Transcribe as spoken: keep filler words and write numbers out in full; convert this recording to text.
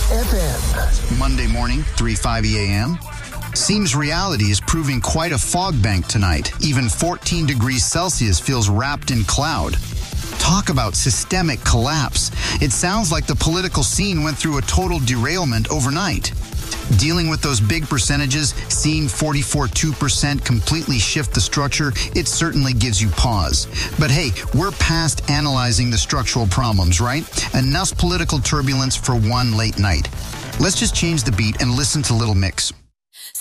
F M. Monday morning, three five a m Seems reality is proving quite a fog bank tonight. Even fourteen degrees Celsius feels wrapped in cloud. Talk about systemic collapse. It sounds like the political scene went through a total derailment overnight. Dealing with those big percentages, seeing forty-four point two percent completely shift the structure, it certainly gives you pause. But hey, we're past analyzing the structural problems, right? Enough political turbulence for one late night. Let's just change the beat and listen to Little Mix.